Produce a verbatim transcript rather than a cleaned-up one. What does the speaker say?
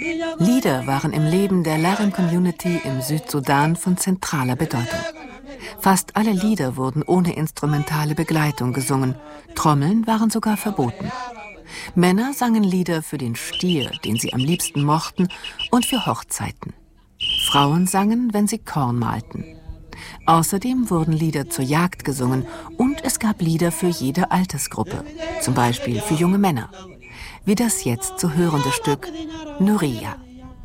Lieder waren im Leben der Larin-Community im Südsudan von zentraler Bedeutung. Fast alle Lieder wurden ohne instrumentale Begleitung gesungen. Trommeln waren sogar verboten. Männer sangen Lieder für den Stier, den sie am liebsten mochten, und für Hochzeiten. Frauen sangen, wenn sie Korn mahlten. Außerdem wurden Lieder zur Jagd gesungen und es gab Lieder für jede Altersgruppe, zum Beispiel für junge Männer. Wie das jetzt zu hörende Stück Nuria.